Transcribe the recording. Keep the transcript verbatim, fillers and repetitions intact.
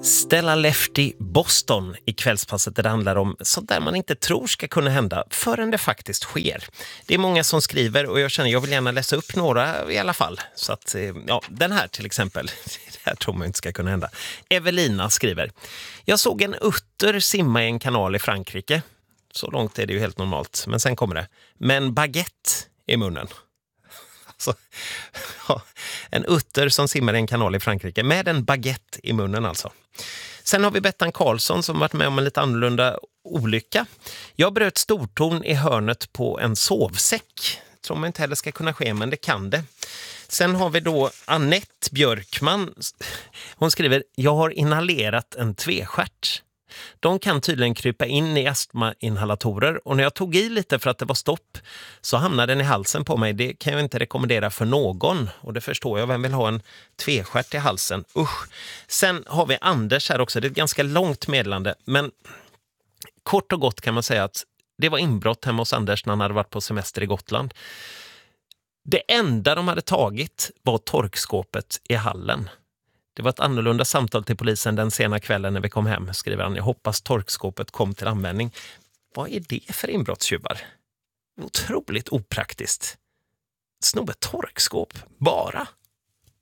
Stella Lefty Boston i kvällspasset där det handlar om sånt där man inte tror ska kunna hända förrän det faktiskt sker. Det är många som skriver och jag känner jag vill gärna läsa upp några i alla fall. Så att, ja, den här till exempel, det här tror man inte ska kunna hända. Evelina skriver: Jag såg en utter simma i en kanal i Frankrike. Så långt är det ju helt normalt, men sen kommer det. Men baguette i munnen. Alltså, ja, en utter som simmar i en kanal i Frankrike med en baguette i munnen alltså. Sen har vi Bettan Karlsson som varit med om en lite annorlunda olycka. Jag bröt stortån i hörnet på en sovsäck. Tror man inte heller ska kunna ske, men det kan det. Sen har vi då Annette Björkman. Hon skriver: Jag har inhalerat en tvestjärt. De kan tydligen krypa in i astmainhalatorer och när jag tog i lite för att det var stopp så hamnade den i halsen på mig. Det kan jag inte rekommendera för någon och det förstår jag. Vem vill ha en tvestjärt i halsen? Usch. Sen har vi Anders här också. Det är ett ganska långt meddelande, men kort och gott kan man säga att det var inbrott hemma hos Anders när han hade varit på semester i Gotland. Det enda de hade tagit var torkskåpet i hallen. Det var ett annorlunda samtal till polisen den sena kvällen när vi kom hem, skriver han. Jag hoppas torkskåpet kom till användning. Vad är det för inbrottstjuvar? Otroligt opraktiskt. Snobbe torkskåp, bara.